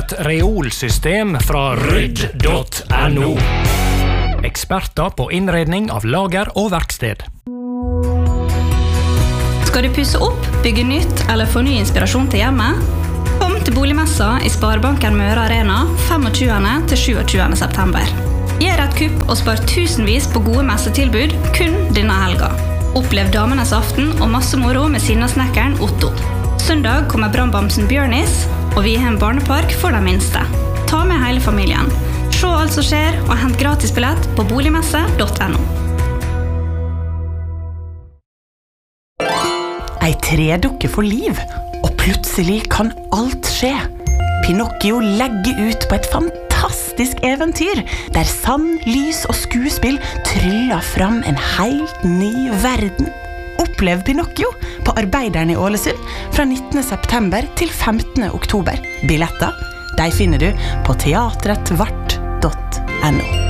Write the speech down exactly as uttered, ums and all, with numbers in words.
et reolsystem fra rydd punktum no. Eksperter på innredning av lager og verksted. Skal du pusse opp, bygge nytt eller få ny inspirasjon til hjemmet? Kom til boligmessa i Sparebanken Møre Arena tjuefem til tjuesju september. Gjør et kupp og spar tusenvis på gode messetilbud kun denne helga. Opplev damenes aften og masse moro med sinnasnekkeren Otto. Søndag kommer brannbamsen Bjørnis, og vi har en barnepark for de minste. Ta med hele familien. Se alt som skjer, og hent gratis billett på boligmesse punktum no. Ei tredukke for liv, og plutselig kan alt skje. Pinocchio legger ut på et fantastisk eventyr, der sand, lys og skuespill tryller fram en helt ny verden. Opplev Pinocchio på Arbeideren i Ålesund fra nittende september til femtende oktober. Billetter, de finner du på teatret vart punktum no.